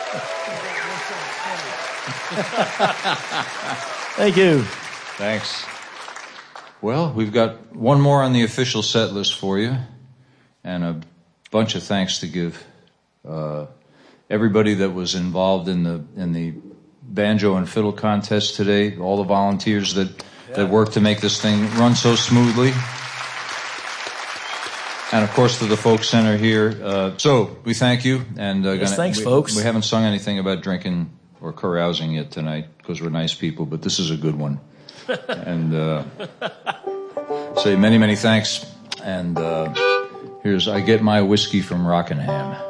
Thank you. Thanks. Well, we've got one more on the official set list for you, and a bunch of thanks to give. Everybody that was involved in the banjo and fiddle contest today, all the volunteers that worked to make this thing run so smoothly. And, of course, to the Folk Center here. So we thank you. And thanks, folks. We haven't sung anything about drinking or carousing yet tonight because we're nice people, but this is a good one. And say many, many thanks. And here's I Get My Whiskey from Rockingham.